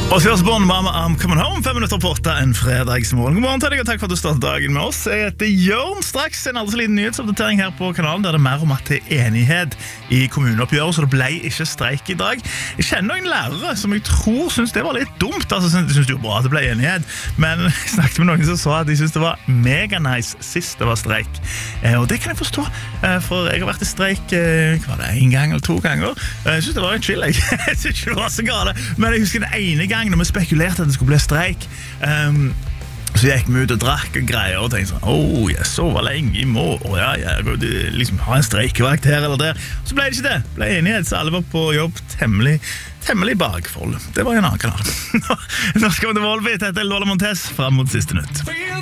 Ozzy Osbourne, Mama I'm Coming Home, 5 minutter på 8 en fredagsmorgen. God morgen til deg, og takk for at du startet dagen med oss. Jeg heter Jørn. Straks en aldri så liten nyhetsoppdatering her på kanalen, der det er mer om at det er enighet i kommuneoppgjøret, så det ble ikke streik i dag. Jeg kjenner noen lærere som jeg tror synes det var litt dumt. Altså, de synes det var bra at det ble enighet, men jeg snakket med noen som sa at de synes det var mega nice sist det var streik. Og det kan jeg forstå, for jeg har vært i streik var det 1 gang eller 2 ganger. Jeg synes det var litt chill, jeg synes ikke det var så gale, men jeg husker den ene gang når vi spekulerte at det skulle bli streik, så gikk vi ut og drakk og greier og tenkte sånn, jeg sover lenge i morgen, jeg går liksom ha en streikevakt her eller der. Så ble det ikke det, ble enighet, så alle var på jobb temmelig bakfold. Det var en annen kanal. Nå skal vi til Volbeat, dette er Lola Montez, frem mot siste nytt.